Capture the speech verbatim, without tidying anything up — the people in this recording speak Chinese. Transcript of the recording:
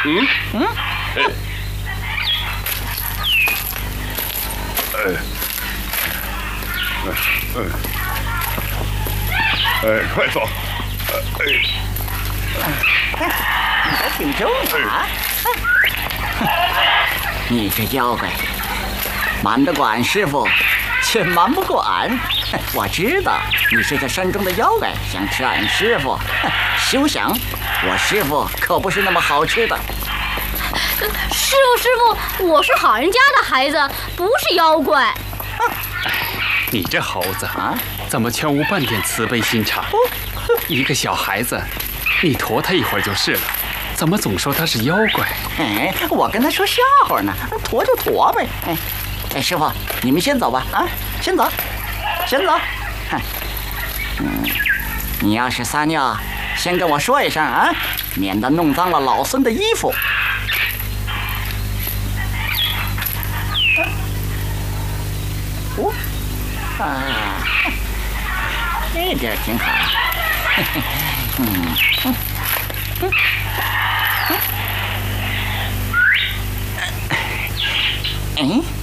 嗯嗯，哎，哎哎哎，快走！ 哎，你还挺重啊！你这妖怪，瞒得管师傅，却瞒不过俺。我知道你是这山中的妖怪，想吃俺师傅。休想！我师傅可不是那么好吃的。 师傅，师傅，我是好人家的孩子，不是妖怪。 哎，你这猴子啊，怎么全无半点慈悲心肠？一个小孩子，你驮他一会儿就是了，怎么总说他是妖怪？ 哎，我跟他说笑话呢，驮就驮呗。哎，哎，师傅，你们先走吧，啊，先走，先走。嗯，你要是撒尿，先跟我说一声啊，免得弄脏了老孙的衣服。哦，啊，这点挺好。嗯嗯嗯嗯，哎。